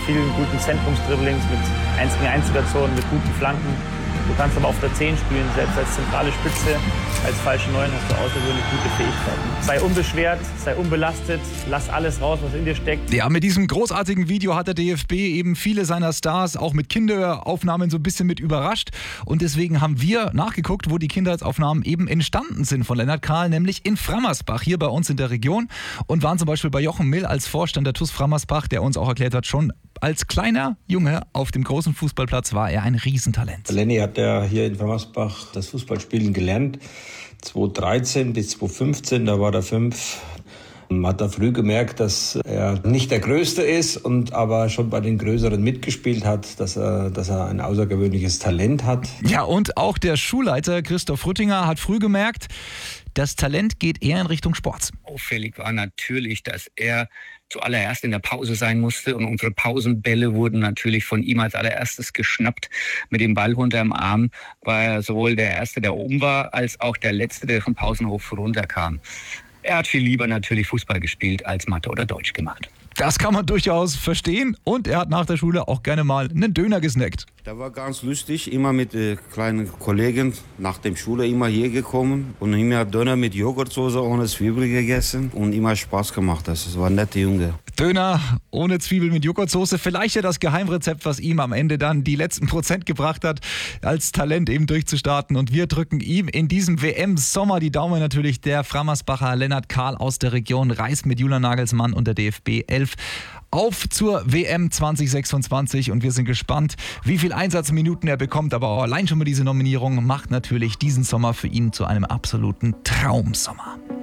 vielen guten Zentrumsdribblings, mit 1-gegen-1-Situationen, mit guten Flanken. Du kannst aber auf der 10 spielen, selbst als zentrale Spitze, als falsche 9 hast du außergewöhnlich gute Fähigkeiten. Sei unbeschwert, sei unbelastet, lass alles raus, was in dir steckt. Ja, mit diesem großartigen Video hat der DFB eben viele seiner Stars auch mit Kinderaufnahmen so ein bisschen mit überrascht. Und deswegen haben wir nachgeguckt, wo die Kindheitsaufnahmen eben entstanden sind von Lennart Kahl, nämlich in Frammersbach, hier bei uns in der Region. Und waren zum Beispiel bei Jochen Mill als Vorstand der TuS Frammersbach, der uns auch erklärt hat, schon als kleiner Junge auf dem großen Fußballplatz war er ein Riesentalent. Lenny hat ja hier in Frammersbach das Fußballspielen gelernt. 2013 bis 2015, da war er 5. Man hat da früh gemerkt, dass er nicht der Größte ist, aber schon bei den Größeren mitgespielt hat, dass er ein außergewöhnliches Talent hat. Ja, und auch der Schulleiter Christoph Rüttinger hat früh gemerkt, das Talent geht eher in Richtung Sport. Auffällig war natürlich, dass er zuallererst in der Pause sein musste und unsere Pausenbälle wurden natürlich von ihm als allererstes geschnappt. Mit dem Ball unterm Arm war er sowohl der Erste, der oben war, als auch der Letzte, der vom Pausenhof runterkam. Er hat viel lieber natürlich Fußball gespielt als Mathe oder Deutsch gemacht. Das kann man durchaus verstehen. Und er hat nach der Schule auch gerne mal einen Döner gesnackt. Der war ganz lustig, immer mit kleinen Kollegen nach der Schule immer hier gekommen und immer Döner mit Joghurtsoße ohne Zwiebel gegessen und immer Spaß gemacht. Das war ein netter Junge. Döner ohne Zwiebel mit Joghurtsoße, vielleicht ja das Geheimrezept, was ihm am Ende dann die letzten Prozent gebracht hat, als Talent eben durchzustarten. Und wir drücken ihm in diesem WM-Sommer die Daumen natürlich. Der Frammersbacher Lennart Kahl aus der Region reist mit Julian Nagelsmann und der DFB 11 auf zur WM 2026 und wir sind gespannt, wie viel Einsatzminuten er bekommt, aber auch allein schon mal diese Nominierung macht natürlich diesen Sommer für ihn zu einem absoluten Traumsommer.